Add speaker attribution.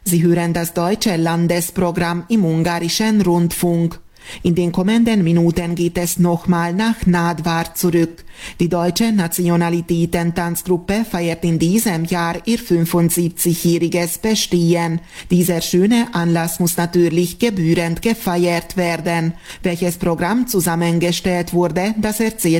Speaker 1: Sie hören das deutsche Landesprogramm im ungarischen Rundfunk. In den kommenden Minuten geht es nochmal nach Nádvár zurück. Die deutsche Nationalitäten-Tanzgruppe feiert in diesem Jahr ihr 75-jähriges Bestehen. Dieser schöne Anlass muss natürlich gebührend gefeiert werden. Welches Programm zusammengestellt wurde, das erzählt